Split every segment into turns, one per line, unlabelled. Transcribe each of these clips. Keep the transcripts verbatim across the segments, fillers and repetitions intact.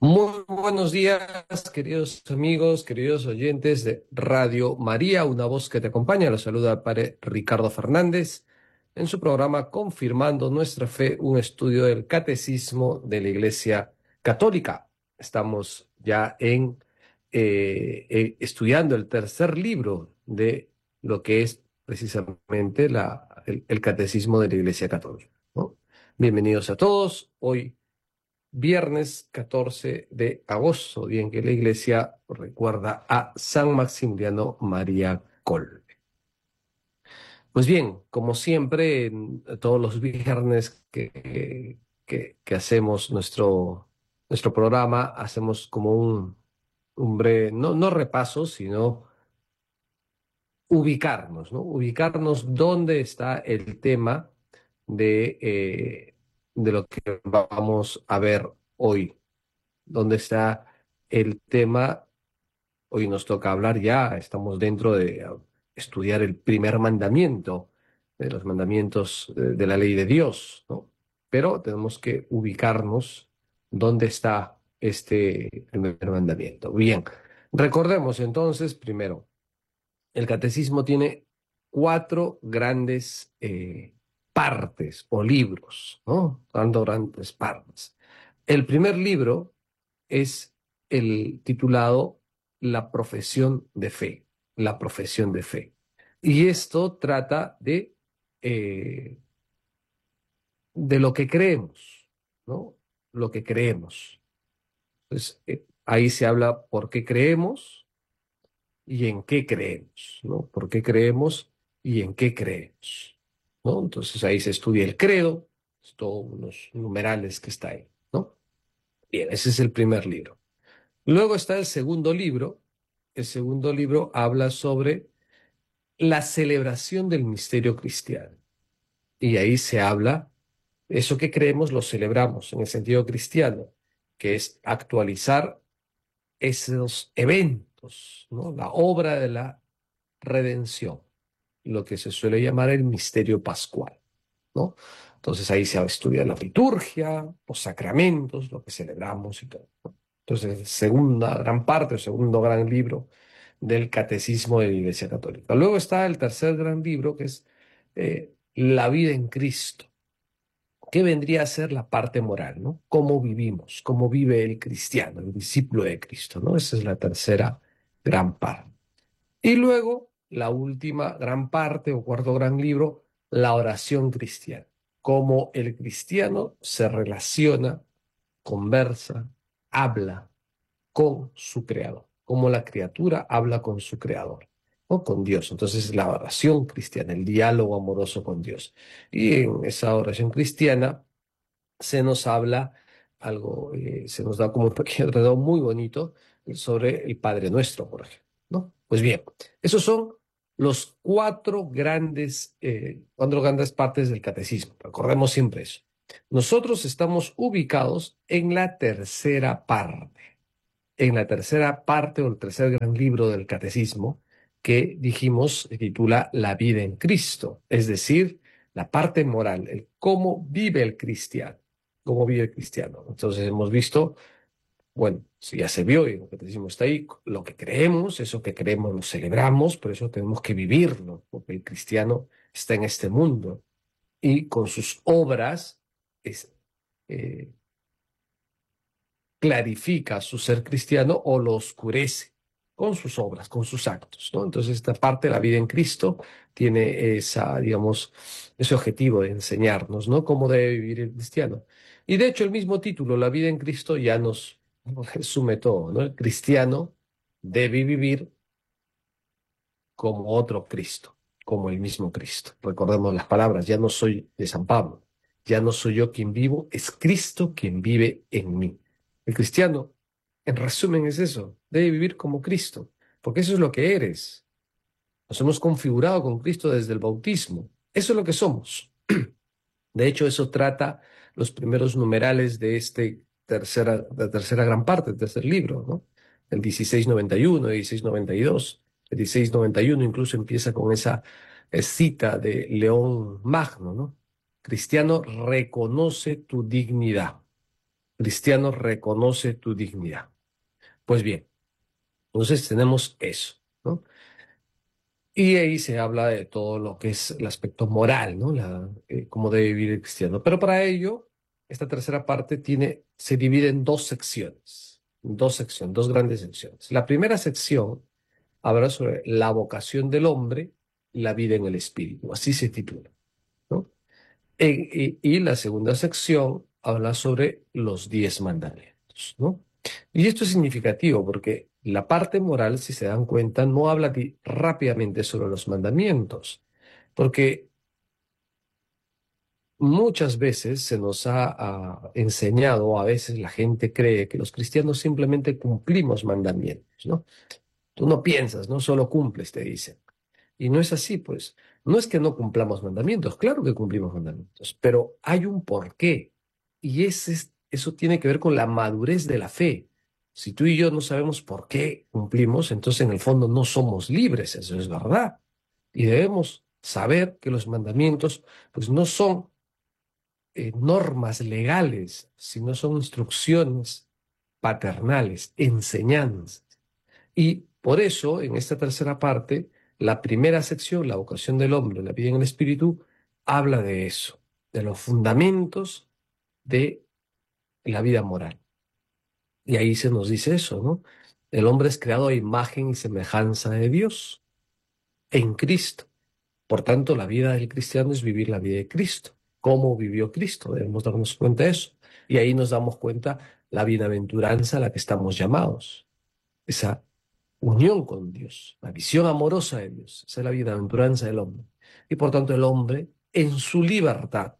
Muy buenos días, queridos amigos, queridos oyentes de Radio María, una voz que te acompaña. Los saluda el padre Ricardo Fernández en su programa Confirmando Nuestra Fe, un estudio del Catecismo de la Iglesia Católica. Estamos ya en eh, eh, estudiando el tercer libro de lo que es precisamente la, el, el Catecismo de la Iglesia Católica, ¿no? Bienvenidos a todos. Hoy viernes catorce de agosto, día en que la iglesia recuerda a San Maximiliano María Kolbe. Pues bien, como siempre, en todos los viernes que, que, que hacemos nuestro, nuestro programa, hacemos como un, un breve, no, no repaso, sino ubicarnos, ¿no? Ubicarnos dónde está el tema de, eh, de lo que vamos a ver hoy, dónde está el tema. Hoy nos toca hablar ya, estamos dentro de uh, estudiar el primer mandamiento, de los mandamientos eh, de la ley de Dios, ¿no? Pero tenemos que ubicarnos dónde está este primer mandamiento. Bien, recordemos entonces, primero, el catecismo tiene cuatro grandes eh, partes o libros, ¿no? Cuatro grandes partes. El primer libro es el titulado La profesión de fe, la profesión de fe. Y esto trata de, eh, de lo que creemos, ¿no? Lo que creemos. Entonces, eh, ahí se habla por qué creemos y en qué creemos, ¿no? ¿Por qué creemos y en qué creemos? ¿No? Entonces ahí se estudia el credo, todos unos numerales que está ahí, ¿no? Bien, ese es el primer libro. Luego está el segundo libro. El segundo libro habla sobre la celebración del misterio cristiano. Y ahí se habla, eso que creemos lo celebramos en el sentido cristiano, que es actualizar esos eventos, ¿no? La obra de la redención, lo que se suele llamar el misterio pascual, ¿no? Entonces ahí se estudia la liturgia, los sacramentos, lo que celebramos y todo, ¿no? Entonces, segunda gran parte, o segundo gran libro del Catecismo de la Iglesia Católica. Luego está el tercer gran libro, que es eh, La vida en Cristo, que vendría a ser la parte moral, ¿no? Cómo vivimos, cómo vive el cristiano, el discípulo de Cristo, ¿no? Esa es la tercera gran parte. Y luego, la última gran parte o cuarto gran libro, la oración cristiana. Cómo el cristiano se relaciona, conversa, habla con su creador. Cómo la criatura habla con su creador, o con Dios. Entonces, la oración cristiana, el diálogo amoroso con Dios. Y en esa oración cristiana se nos habla algo, eh, se nos da como un pequeño enredo muy bonito sobre el Padre Nuestro, por ejemplo, ¿no? Pues bien, esos son los cuatro grandes, eh, cuatro grandes partes del catecismo. Recordemos siempre eso. Nosotros estamos ubicados en la tercera parte, en la tercera parte o el tercer gran libro del catecismo que dijimos se titula La vida en Cristo, es decir, la parte moral, el cómo vive el cristiano, cómo vive el cristiano. Entonces hemos visto, bueno, si ya se vio y el catecismo está ahí, lo que creemos, eso que creemos lo celebramos, por eso tenemos que vivirlo, porque el cristiano está en este mundo y con sus obras es, eh, clarifica su ser cristiano o lo oscurece con sus obras, con sus actos, ¿no? Entonces, esta parte de la vida en Cristo tiene esa, digamos, ese objetivo de enseñarnos, ¿no? Cómo debe vivir el cristiano. Y de hecho, el mismo título, La vida en Cristo, ya nos resume todo, ¿no? El cristiano debe vivir como otro Cristo, como el mismo Cristo. Recordemos las palabras, ya no soy de San Pablo, ya no soy yo quien vivo, es Cristo quien vive en mí. El cristiano, en resumen, es eso, debe vivir como Cristo, porque eso es lo que eres. Nos hemos configurado con Cristo desde el bautismo. Eso es lo que somos. De hecho, eso trata los primeros numerales de este tercera, la tercera gran parte, el tercer libro, ¿no? El dieciséis noventa y uno, el dieciséis noventa y dos. El dieciséis noventa y uno incluso empieza con esa eh, cita de León Magno, ¿no? Cristiano, reconoce tu dignidad. cristiano reconoce tu dignidad. Pues bien, entonces tenemos eso, ¿no? Y ahí se habla de todo lo que es el aspecto moral, ¿no? La, eh, cómo debe vivir el cristiano. Pero para ello, esta tercera parte tiene, se divide en dos secciones, dos secciones, dos grandes secciones. La primera sección habla sobre la vocación del hombre, la vida en el espíritu, así se titula, ¿no? En- y, y la segunda sección habla sobre los diez mandamientos, ¿no? Y esto es significativo porque la parte moral, si se dan cuenta, no habla di- rápidamente sobre los mandamientos, porque muchas veces se nos ha, ah, enseñado, a veces la gente cree que los cristianos simplemente cumplimos mandamientos, ¿no? Tú no piensas, no solo cumples, te dicen. Y no es así, pues. No es que no cumplamos mandamientos, claro que cumplimos mandamientos, pero hay un porqué. Y ese es- eso tiene que ver con la madurez de la fe. Si tú y yo no sabemos por qué cumplimos, entonces en el fondo no somos libres, eso es verdad. Y debemos saber que los mandamientos, pues no son eh, normas legales, sino son instrucciones paternales, enseñanzas. Y por eso, en esta tercera parte, la primera sección, la vocación del hombre, la vida en el espíritu, habla de eso, de los fundamentos de la vida moral. Y ahí se nos dice eso, ¿no? El hombre es creado a imagen y semejanza de Dios en Cristo. Por tanto, la vida del cristiano es vivir la vida de Cristo. ¿Cómo vivió Cristo? Debemos darnos cuenta de eso. Y ahí nos damos cuenta la bienaventuranza a la que estamos llamados. Esa unión con Dios, la visión amorosa de Dios. Esa es la bienaventuranza del hombre. Y por tanto el hombre, en su libertad,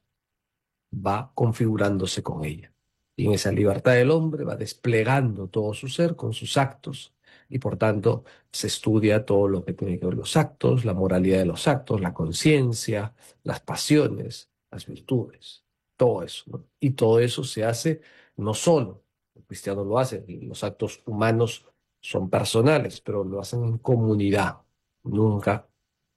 va configurándose con ella. Y en esa libertad del hombre va desplegando todo su ser con sus actos. Y por tanto se estudia todo lo que tiene que ver los actos, la moralidad de los actos, la conciencia, las pasiones, las virtudes, todo eso, ¿no? Y todo eso se hace no solo, el cristiano lo hace, los actos humanos son personales, pero lo hacen en comunidad, nunca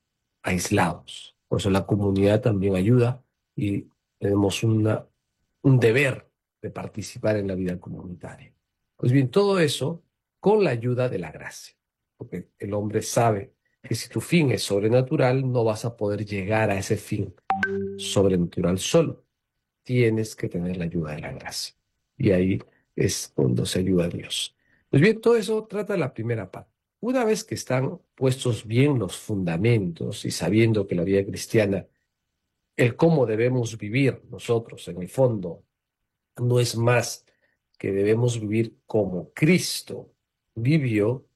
aislados. Por eso la comunidad también ayuda y tenemos una, un deber de participar en la vida comunitaria. Pues bien, todo eso con la ayuda de la gracia, porque el hombre sabe que si tu fin es sobrenatural, no vas a poder llegar a ese fin sobrenatural solo. Tienes que tener la ayuda de la gracia. Y ahí es cuando se ayuda a Dios. Pues bien, todo eso trata la primera parte. Una vez que están puestos bien los fundamentos y sabiendo que la vida cristiana, el cómo debemos vivir nosotros en el fondo, no es más que debemos vivir como Cristo vivió,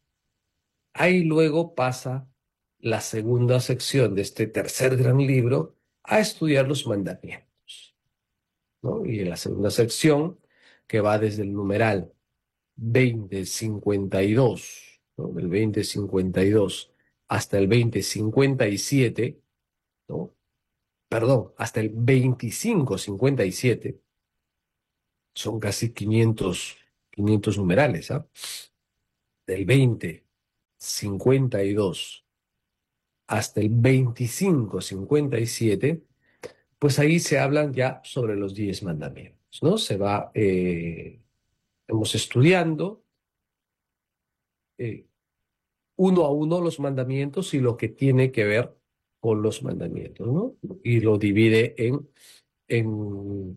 ahí luego pasa la segunda sección de este tercer gran libro a estudiar los mandamientos, ¿no? Y en la segunda sección, que va desde el numeral veinte cincuenta y dos, ¿no? Del veinte cincuenta y dos hasta el veinte cincuenta y siete, ¿no? Perdón, hasta el veinticinco cincuenta y siete, son casi quinientos quinientos numerales, ¿ah? Del veinte cincuenta y dos hasta el veinticinco cincuenta y siete, pues ahí se hablan ya sobre los diez mandamientos, ¿no? Se va, eh, hemos estudiando eh, uno a uno los mandamientos y lo que tiene que ver con los mandamientos, ¿no? Y lo divide en, en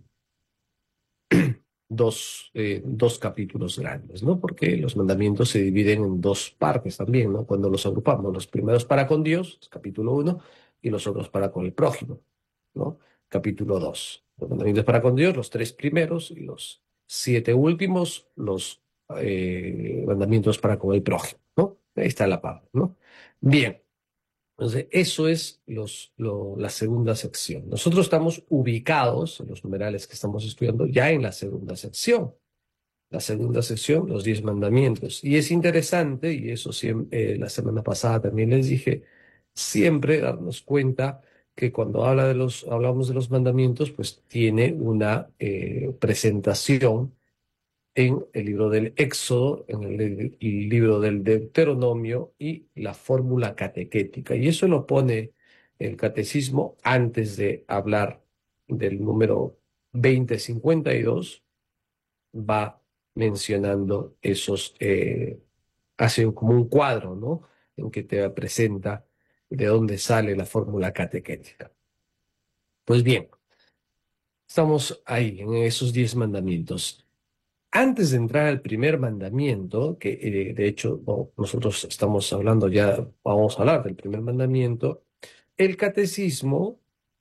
dos, eh, dos capítulos grandes, ¿no? Porque los mandamientos se dividen en dos partes también, ¿no? Cuando los agrupamos, los primeros para con Dios, capítulo uno, y los otros para con el prójimo, ¿no? Capítulo dos. Los mandamientos para con Dios, los tres primeros, y los siete últimos, los eh, mandamientos para con el prójimo, ¿no? Ahí está la parte, ¿no? Bien. Entonces, eso es los, lo- la segunda sección. Nosotros estamos ubicados, en los numerales que estamos estudiando, ya en la segunda sección. La segunda sección, los diez mandamientos. Y es interesante, y eso siempre, eh, la semana pasada también les dije, siempre darnos cuenta que cuando habla de los, hablamos de los mandamientos, pues tiene una eh, presentación en el libro del Éxodo, en el, el libro del Deuteronomio y la fórmula catequética. Y eso lo pone el catecismo antes de hablar del número veinte cincuenta y dos, va mencionando esos, eh, hace como un cuadro, ¿no? En que te presenta de dónde sale la fórmula catequética. Pues bien, estamos ahí en esos diez mandamientos. Antes de entrar al primer mandamiento, que eh, de hecho no, nosotros estamos hablando ya, vamos a hablar del primer mandamiento, el catecismo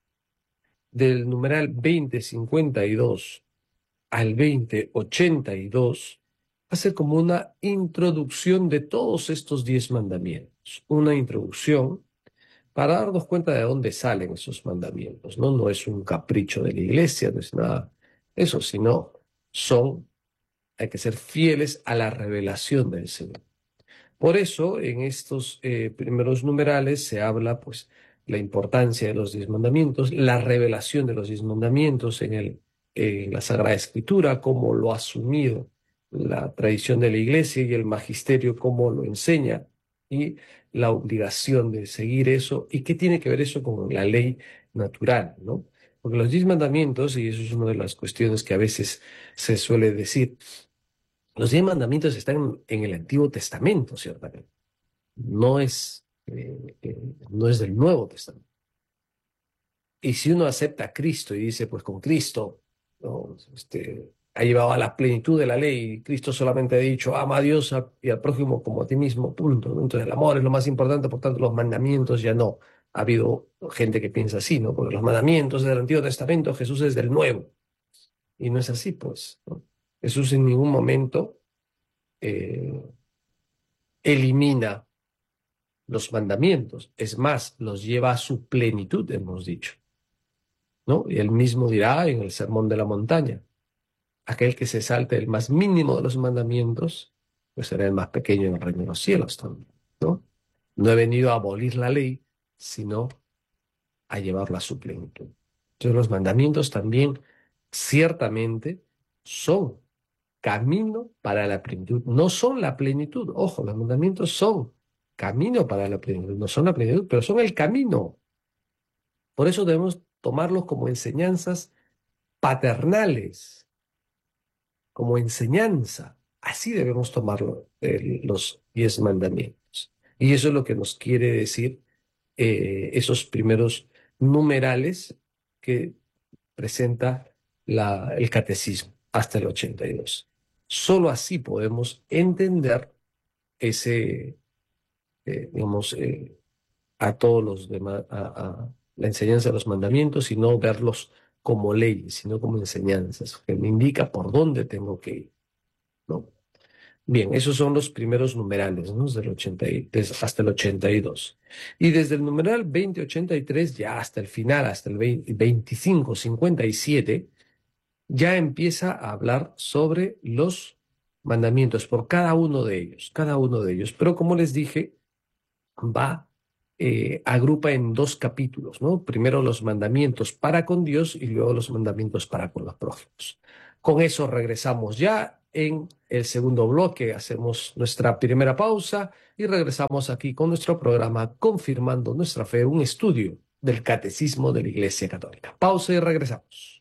del numeral veinte cincuenta y dos al veinte ochenta y dos hace como una introducción de todos estos diez mandamientos, una introducción para darnos cuenta de dónde salen esos mandamientos, ¿no? No es un capricho de la iglesia, no es nada eso, sino son, hay que ser fieles a la revelación del Señor. Por eso, en estos eh, primeros numerales se habla, pues, la importancia de los diez mandamientos, la revelación de los diez mandamientos en el, en la Sagrada Escritura, cómo lo ha asumido la tradición de la Iglesia y el magisterio, cómo lo enseña, y la obligación de seguir eso, y qué tiene que ver eso con la ley natural, ¿no? Porque los diez mandamientos, y eso es una de las cuestiones que a veces se suele decir, los diez mandamientos están en el Antiguo Testamento, ciertamente. No es, eh, eh, no es del Nuevo Testamento. Y si uno acepta a Cristo y dice, pues con Cristo, ¿no? Este, ha llevado a la plenitud de la ley, y Cristo solamente ha dicho, ama a Dios a- y al prójimo como a ti mismo, punto, ¿no? Entonces el amor es lo más importante, por tanto los mandamientos ya no. Ha habido gente que piensa así, ¿no? Porque los mandamientos del Antiguo Testamento, Jesús es del Nuevo. Y no es así, pues, ¿no? Jesús en ningún momento eh, elimina los mandamientos, es más, los lleva a su plenitud, hemos dicho, ¿no? Y él mismo dirá en el Sermón de la Montaña, aquel que se salte el más mínimo de los mandamientos, pues será el más pequeño en el reino de los cielos también, ¿no? No he venido a abolir la ley, sino a llevarla a su plenitud. Entonces los mandamientos también ciertamente son camino para la plenitud. No son la plenitud. Ojo, los mandamientos son camino para la plenitud. No son la plenitud, pero son el camino. Por eso debemos tomarlos como enseñanzas paternales, como enseñanza. Así debemos tomarlo, eh, los diez mandamientos. Y eso es lo que nos quiere decir eh, esos primeros numerales que presenta la, el catecismo hasta el ochenta y dos. Solo así podemos entender ese, eh, digamos, eh, a todos los demás, a, a la enseñanza de los mandamientos y no verlos como leyes, sino como enseñanzas, que me indica por dónde tengo que ir, ¿no? Bien, esos son los primeros numerales, ¿no? Desde el ochenta y, des- hasta el ochenta y dos. Y desde el numeral veinte ochenta y tres ya hasta el final, hasta el veinte veinticinco cincuenta y siete, ya empieza a hablar sobre los mandamientos por cada uno de ellos, cada uno de ellos. Pero como les dije, va, eh, agrupa en dos capítulos, ¿no? Primero los mandamientos para con Dios y luego los mandamientos para con los prójimos. Con eso regresamos ya en el segundo bloque, hacemos nuestra primera pausa y regresamos aquí con nuestro programa Confirmando nuestra fe, un estudio del Catecismo de la Iglesia Católica. Pausa y regresamos.